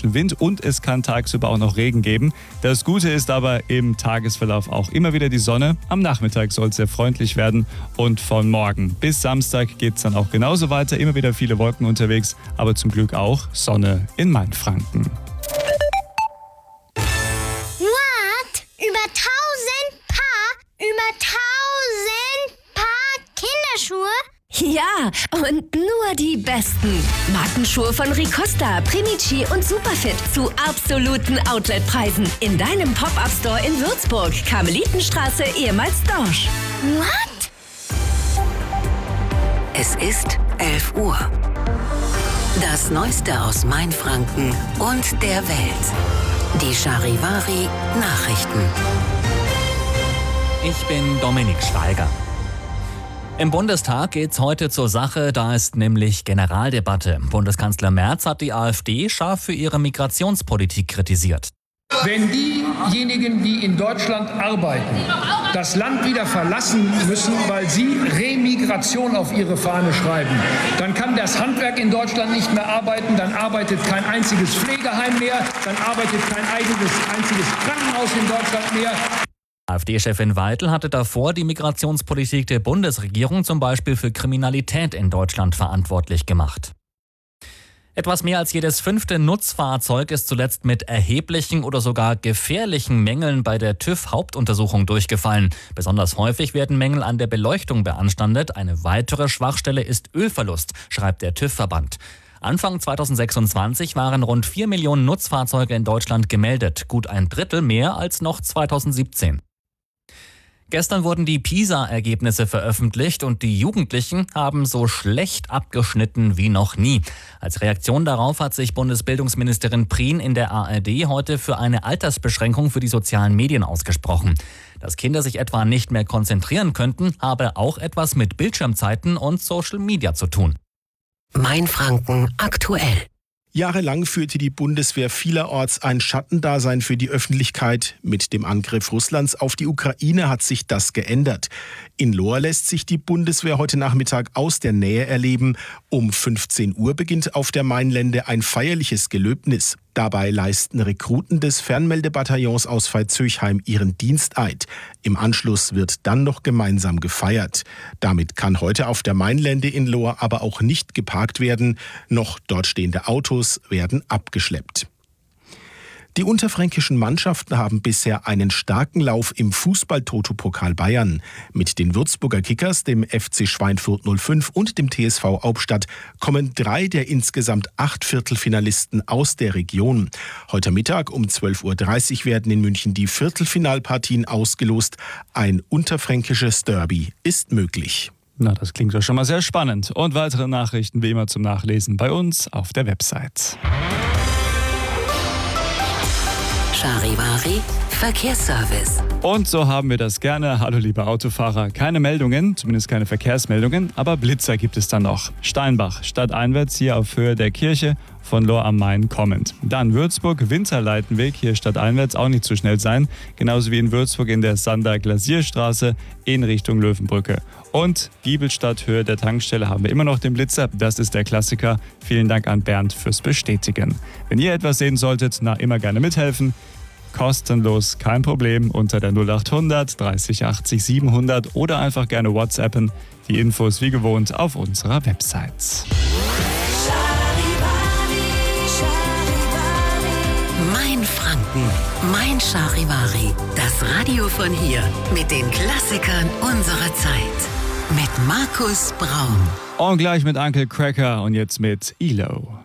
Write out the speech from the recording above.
frischen Wind und es kann tagsüber auch noch Regen geben. Das Gute ist aber im Tagesverlauf auch immer wieder die Sonne. Am Nachmittag soll es sehr freundlich werden und von morgen bis Samstag geht es dann auch genauso weiter. Immer wieder viele Wolken unterwegs, aber zum Glück auch Sonne in Mainfranken. What? Über 1000 Paar Kinderschuhe? Ja, und nur die besten. Markenschuhe von Ricosta, Primici und Superfit zu absoluten Outletpreisen. In deinem Pop-Up-Store in Würzburg, Karmelitenstraße, ehemals Dorsch. What? Es ist 11 Uhr. Das Neueste aus Mainfranken und der Welt. Die Charivari Nachrichten. Ich bin Dominik Schweiger. Im Bundestag geht's heute zur Sache, da ist nämlich Generaldebatte. Bundeskanzler Merz hat die AfD scharf für ihre Migrationspolitik kritisiert. Wenn diejenigen, die in Deutschland arbeiten, das Land wieder verlassen müssen, weil sie Remigration auf ihre Fahne schreiben, dann kann das Handwerk in Deutschland nicht mehr arbeiten, dann arbeitet kein einziges Pflegeheim mehr, dann arbeitet kein einziges Krankenhaus in Deutschland mehr. AfD-Chefin Weidel hatte davor die Migrationspolitik der Bundesregierung zum Beispiel für Kriminalität in Deutschland verantwortlich gemacht. Etwas mehr als jedes 5. Nutzfahrzeug ist zuletzt mit erheblichen oder sogar gefährlichen Mängeln bei der TÜV-Hauptuntersuchung durchgefallen. Besonders häufig werden Mängel an der Beleuchtung beanstandet. Eine weitere Schwachstelle ist Ölverlust, schreibt der TÜV-Verband. Anfang 2026 waren rund 4 Millionen Nutzfahrzeuge in Deutschland gemeldet, gut ein Drittel mehr als noch 2017. Gestern wurden die PISA-Ergebnisse veröffentlicht und die Jugendlichen haben so schlecht abgeschnitten wie noch nie. Als Reaktion darauf hat sich Bundesbildungsministerin Prien in der ARD heute für eine Altersbeschränkung für die sozialen Medien ausgesprochen. Dass Kinder sich etwa nicht mehr konzentrieren könnten, habe auch etwas mit Bildschirmzeiten und Social Media zu tun. Mainfranken aktuell. Jahrelang führte die Bundeswehr vielerorts ein Schattendasein für die Öffentlichkeit. Mit dem Angriff Russlands auf die Ukraine hat sich das geändert. In Lohr lässt sich die Bundeswehr heute Nachmittag aus der Nähe erleben. Um 15 Uhr beginnt auf der Mainlände ein feierliches Gelöbnis. Dabei leisten Rekruten des Fernmeldebataillons aus Veitshöchheim ihren Diensteid. Im Anschluss wird dann noch gemeinsam gefeiert. Damit kann heute auf der Mainlände in Lohr aber auch nicht geparkt werden. Noch dort stehende Autos werden abgeschleppt. Die unterfränkischen Mannschaften haben bisher einen starken Lauf im Fußball-Toto-Pokal Bayern. Mit den Würzburger Kickers, dem FC Schweinfurt 05 und dem TSV Hauptstadt kommen 3 der insgesamt 8 Viertelfinalisten aus der Region. Heute Mittag um 12.30 Uhr werden in München die Viertelfinalpartien ausgelost. Ein unterfränkisches Derby ist möglich. Na, das klingt doch schon mal sehr spannend. Und weitere Nachrichten wie immer zum Nachlesen bei uns auf der Website. Charivari Verkehrsservice. Und so haben wir das gerne. Hallo liebe Autofahrer. Keine Meldungen, zumindest keine Verkehrsmeldungen, aber Blitzer gibt es dann noch. Steinbach, stadteinwärts hier auf Höhe der Kirche, von Lohr am Main kommend. Dann Würzburg, Winterleitenweg, hier stadteinwärts auch nicht zu schnell sein. Genauso wie in Würzburg in der Sander-Glasierstraße in Richtung Löwenbrücke. Und Giebelstadt, Höhe der Tankstelle, haben wir immer noch den Blitzer. Das ist der Klassiker. Vielen Dank an Bernd fürs Bestätigen. Wenn ihr etwas sehen solltet, immer gerne mithelfen. Kostenlos, kein Problem, unter der 0800 30 80 700 oder einfach gerne WhatsAppen. Die Infos wie gewohnt auf unserer Website. Mainfranken, Mein Charivari. Das Radio von hier mit den Klassikern unserer Zeit. Mit Markus Braun. Und gleich mit Uncle Cracker und jetzt mit ELO.